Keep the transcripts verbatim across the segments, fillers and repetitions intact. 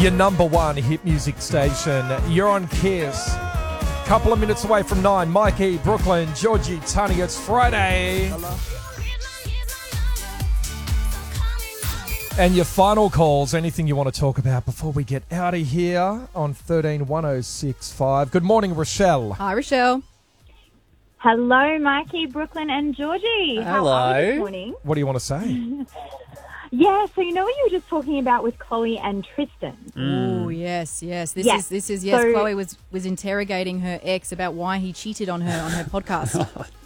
Your number one hit music station. You're on Kiss. Couple of minutes away from nine. Mikey, Brooklyn, Georgie, Tunny. It's Friday. Hello. And your final calls, anything you want to talk about before we get out of here on thirteen one oh six five. Good morning, Rochelle. Hi, Rochelle. Hello, Mikey, Brooklyn and Georgie. Hello. How are you this morning? What do you want to say? Yeah, so you know what you were just talking about with Chloe and Tristan? Mm. Oh, yes, yes. This yes. is, this is yes, so, Chloe was, was interrogating her ex about why he cheated on her on her podcast.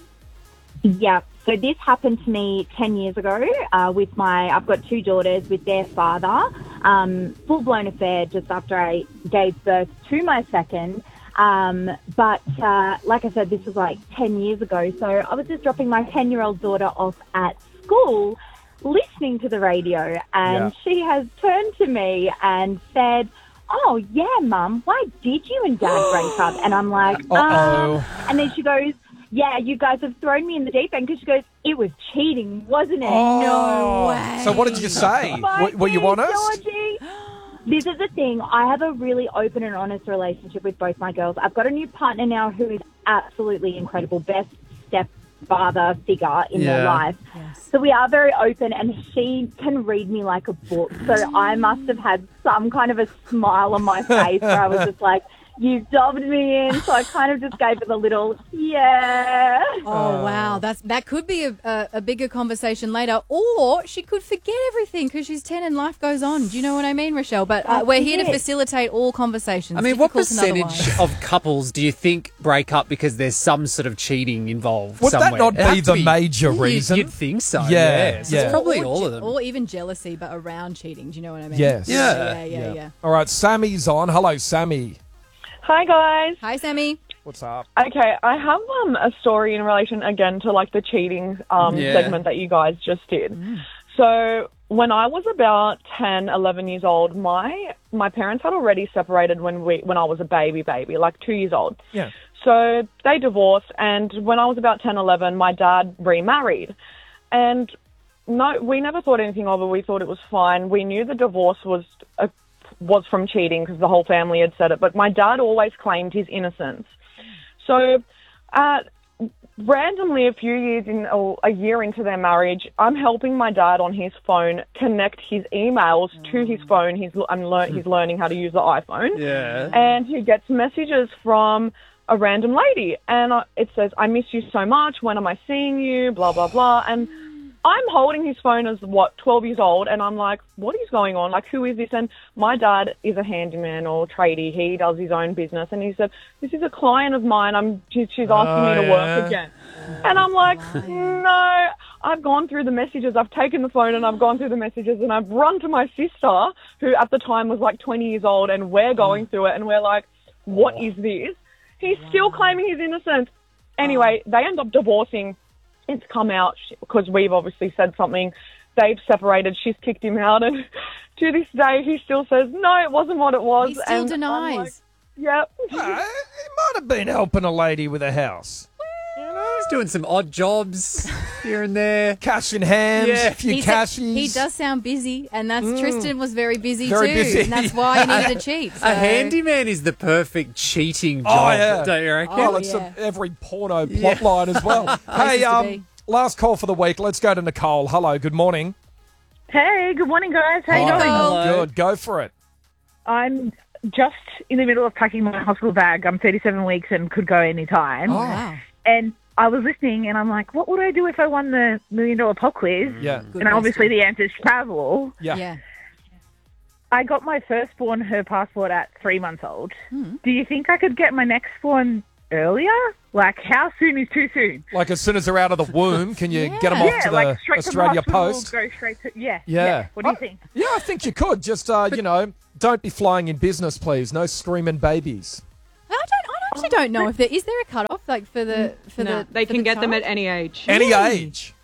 Yeah, so this happened to me ten years ago uh, with my, I've got two daughters with their father. Um, full-blown affair just after I gave birth to my second. Um, but uh, like I said, this was like ten years ago. So I was just dropping my ten-year-old daughter off at school, listening to the radio, and yeah. she has turned to me and said, "Oh, yeah, Mum, why did you and Dad break up?" And I'm like, Uh-oh. um, and then she goes, "Yeah, you guys have thrown me in the deep end," because she goes, "It was cheating, wasn't it?" Oh. No way. So what did you say? My Were you dear honest? Georgie, this is the thing. I have a really open and honest relationship with both my girls. I've got a new partner now who is absolutely incredible, best stepfather figure in Yeah. their life. Yes. So we are very open, and she can read me like a book. So I must have had some kind of a smile on my face where I was just like, "You've dobbed me in." So I kind of just gave it a little, yeah. Oh, wow. That's That could be a, a, a bigger conversation later. Or she could forget everything because she's ten and life goes on. Do you know what I mean, Rochelle? But uh, we're here to facilitate all conversations. I mean, what difficult and percentage otherwise. of couples do you think break up because there's some sort of cheating involved Would that somewhere? not It'd have be to the major you'd- reason? You'd think so, Yeah, yeah. So yeah. It's probably or, all je- of them. Or even jealousy, but around cheating. Do you know what I mean? Yes. Yeah, Yeah. yeah, yeah. yeah. All right, Sammy's on. Hello, Sammy. Hi, guys. Hi, Sammy. What's up? Okay, I have um, a story in relation, again, to, like, the cheating um, Yeah. segment that you guys just did. So when I was about ten, eleven years old, my my parents had already separated when we when I was a baby baby, like two years old. Yeah. So they divorced, and when I was about ten, eleven, my dad remarried. And no, we never thought anything of it. We thought it was fine. We knew the divorce was a was from cheating because the whole family had said it, but my dad always claimed his innocence. So, uh, randomly a few years in, or a year into their marriage, I'm helping my dad on his phone connect his emails to his phone. He's, I'm lear- he's learning how to use the iPhone. Yeah. And he gets messages from a random lady, and uh, it says, "I miss you so much, when am I seeing you, blah, blah, blah." And I'm holding his phone as, what, twelve years old, and I'm like, what is going on? Like, who is this? And my dad is a handyman or tradie. He does his own business. And he said, "This is a client of mine. I'm, she, she's asking Oh, me to yeah. work again." And I'm like, no. I've gone through the messages. I've taken the phone and I've gone through the messages, and I've run to my sister, who at the time was like twenty years old, and we're going through it, and we're like, what is this? He's still claiming his innocence. Anyway, they end up divorcing. It's come out because we've obviously said something. They've separated. She's kicked him out. And to this day, he still says, "No, it wasn't what it was." He still and I'm denies. like, yep. Uh, he might have been helping a lady with a house. He's doing some odd jobs here and there. Cash in hands, Yeah. a few He's a- cashies. he does sound busy, and that's Tristan was very busy Very too, busy. and that's why he needed to cheat. So. A handyman is the perfect cheating Oh, job, yeah. don't you reckon? Oh, Oh, it's yeah. a, every porno plot line as well. Hey, to um, be. last call for the week. Let's go to Nicole. Hello, good morning. Hey, good morning, guys. How you Hey, doing? Nicole. Hello. Good, go for it. I'm just in the middle of packing my hospital bag. I'm thirty-seven weeks and could go any time. Oh. Wow. And I was listening, and I'm like, what would I do if I won the million dollar pop quiz? Yeah, And obviously the answer is travel. yeah. Yeah. I got my firstborn her passport at three months old. Hmm. Do you think I could get my next one earlier? Like, how soon is too soon? Like as soon as they're out of the womb, can you get them off yeah, to the like straight Australia from the hospital, Post? go straight to yeah. Yeah. What do you I- think? Yeah, I think you could. Just, uh, you know, don't be flying in business, please. No screaming babies. I don't. I actually don't know if there is there a cutoff like for the for No, the. they for can the get them child? at any age. Any Really? age.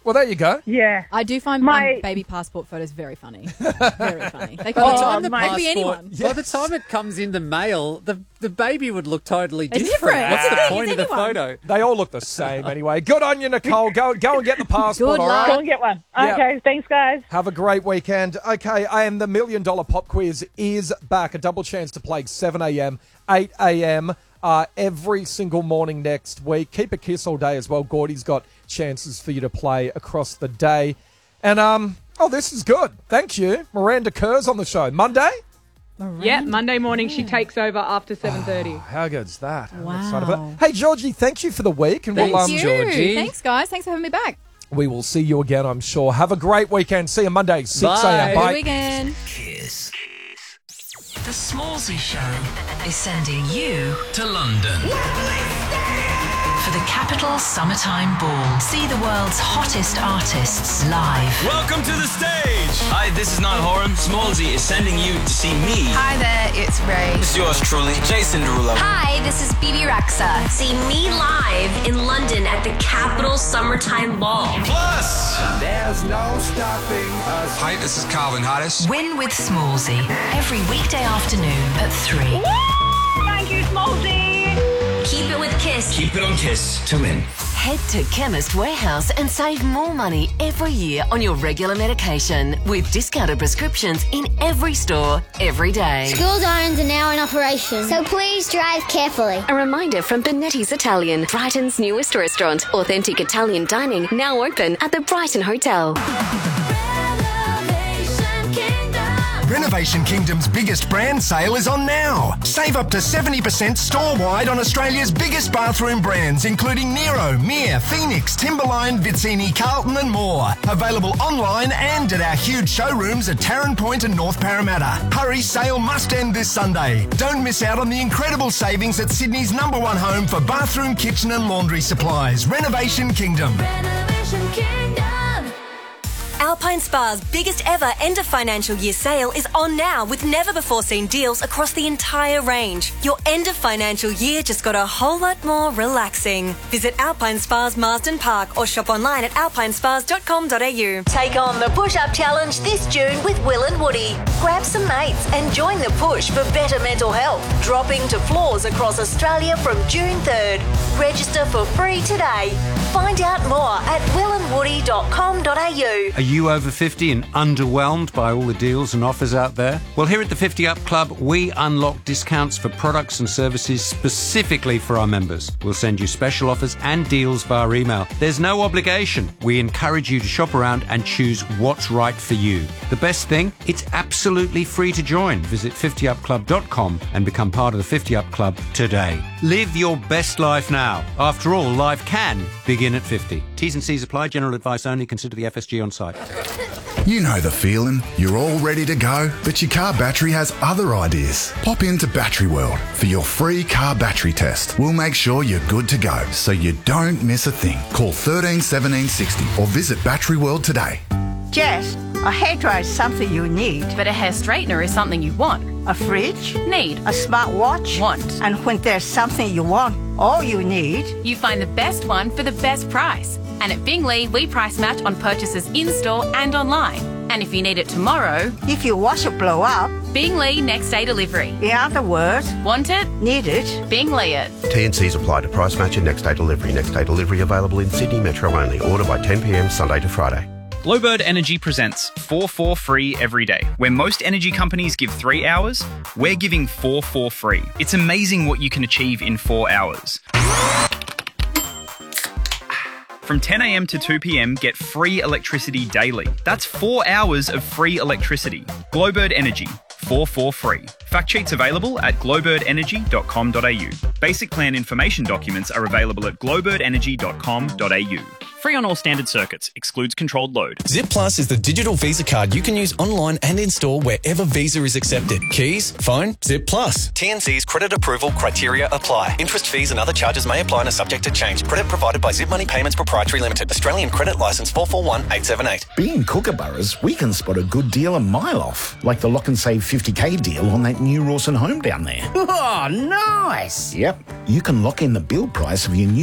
Well, there you go. Yeah. I do find My- um, baby passport photos very funny. Very funny. They By the could time be, the they could be passport- anyone. By the time it comes in the mail, the the baby would look totally It's different. different. What's It's the the point thing, of the it's anyone. photo? They all look the same anyway. Good on you, Nicole. Go go and get the passport, Good all luck. Go right? and get one. Yeah. Okay, thanks, guys. Have a great weekend. Okay, and the Million Dollar Pop Quiz is back. A double chance to play seven a.m., eight a.m., uh, every single morning next week. Keep a kiss all day as well. Gordy's got chances for you to play across the day. And, um, oh, this is good. Thank you. Miranda Kerr's on the show. Monday? Yeah, Monday morning she takes over after seven thirty. How good's that? I'm Wow. excited about it. Hey, Georgie, thank you for the week. And Thanks, we'll, um, Thank you. Georgie. Thanks, guys. Thanks for having me back. we will see you again, I'm sure. Have a great weekend. See you Monday, six a.m. Bye. Good Bye. weekend. Kiss. The Smallsy Show is sending you to London for the Capital Summertime Ball. See the world's hottest artists live. Welcome to the stage! Hi, this is Niall Horan. Smallsy is sending you to see me. Hi there, it's Ray. This is yours truly, Jason Derulo. Hi, this is B B Rexa. See me live in London at the Capital Summertime Ball. Plus, there's no stopping us. Hi, this is Calvin Harris. Win with Smallsy every weekday afternoon at three. Thank you, Smallsy. Keep it with Kiss. Keep it on Kiss to win. Head to Chemist Warehouse and save more money every year on your regular medication with discounted prescriptions in every store, every day. School zones are now in operation, so please drive carefully. A reminder from Benetti's Italian, Brighton's newest restaurant. Authentic Italian dining now open at the Brighton Hotel. Renovation Kingdom's biggest brand sale is on now. Save up to seventy percent store-wide on Australia's biggest bathroom brands, including Nero, Mir, Phoenix, Timberline, Vizzini, Carlton and more. Available online and at our huge showrooms at Tarrant Point and North Parramatta. Hurry, sale must end this Sunday. Don't miss out on the incredible savings at Sydney's number one home for bathroom, kitchen and laundry supplies. Renovation Kingdom. Renovation Kingdom. Alpine Spa's biggest ever end of financial year sale is on now with never before seen deals across the entire range. Your end of financial year just got a whole lot more relaxing. Visit Alpine Spas Marsden Park or shop online at alpine spas dot com dot a u. Take on the push-up challenge this June with Will and Woody. Grab some mates and join the push for better mental health. Dropping to floors across Australia from June third. Register for free today. Find out more at will and woody dot com dot a u. Are you over fifty and underwhelmed by all the deals and offers out there? Well, here at the fifty Up Club, we unlock discounts for products and services specifically for our members. We'll send you special offers and deals via email. There's no obligation. We encourage you to shop around and choose what's right for you. The best thing, it's absolutely free to join. Visit fifty up club dot com and become part of the fifty Up Club today. Live your best life now. After all, life can begin at fifty. T's and C's apply. General advice only. Consider the F S G on site. You know the feeling. You're all ready to go, but your car battery has other ideas. Pop into Battery World for your free car battery test. We'll make sure you're good to go, so you don't miss a thing. Call thirteen seventeen sixty or visit Battery World today. Jess, a hairdryer is something you need. But a hair straightener is something you want. A fridge? Need. A smartwatch? Want. And when there's something you want, all you need... You find the best one for the best price. And at Bingley, we price match on purchases in-store and online. And if you need it tomorrow... If your washer blow up... Bingley next day delivery. In other words... Want it? Need it? Bingley it. T and C's apply to price match and next day delivery. Next day delivery available in Sydney Metro only. Order by ten p m Sunday to Friday. Glowbird Energy presents four four free every day. Where most energy companies give three hours, we're giving four four free. It's amazing what you can achieve in four hours. From ten a m to two p m, get free electricity daily. That's four hours of free electricity. Glowbird Energy, four four free. Fact sheets available at glowbird energy dot com dot a u. Basic plan information documents are available at glowbird energy dot com dot a u. Free on all standard circuits. Excludes controlled load. Zip Plus is the digital Visa card you can use online and in-store wherever Visa is accepted. Keys, phone, Zip Plus. T and C's credit approval criteria apply. Interest fees and other charges may apply and are subject to change. Credit provided by Zip Money Payments Proprietary Limited. Australian credit licence four four one eight seven eight. Being Kookaburras, we can spot a good deal a mile off. Like the lock and save fifty k deal on that new Rawson home down there. Oh, nice! Yep. You can lock in the build price of your new